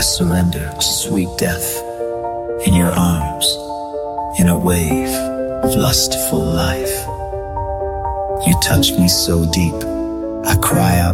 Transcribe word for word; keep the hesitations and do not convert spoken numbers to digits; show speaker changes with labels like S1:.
S1: surrender to sweet death in your arms, in a wave of lustful life. You touch me so deep, I cry out